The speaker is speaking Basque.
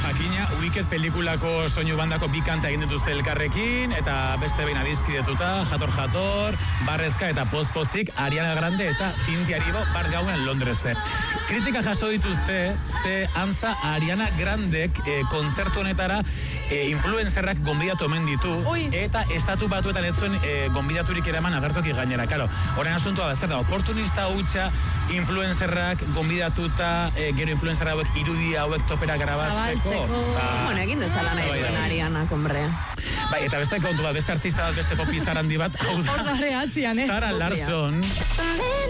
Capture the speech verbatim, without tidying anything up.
jakina, Wicked pelikulako soinu bandako bi kanta egin dituzte elkarrekin, eta beste behin adizkidetuta, jator jator, barrezka eta pozpozik, Ariana Grande eta Cynthia Erivo bar gauen Londresen. Kritika jaso dituzte, ze antza Ariana Grandek e, kontzertu honetara e, influencerrak gonbidatu omen ditu, Ui. eta estatu batuetan ez zuen e, gonbidaturik eraman agertoki gainera. Karo, horren asuntua bezer da, oportunista hutsa influencerrak gonbidatuta, e, gero influencer hauek irudia hauek topera grabatzeko. Ba, bueno, egin dezala nahi duen Ariana, kombre. Bai, eta beste kontu bat, beste artista bat, beste popizar handi bat, hau da, Zara Zara Larson.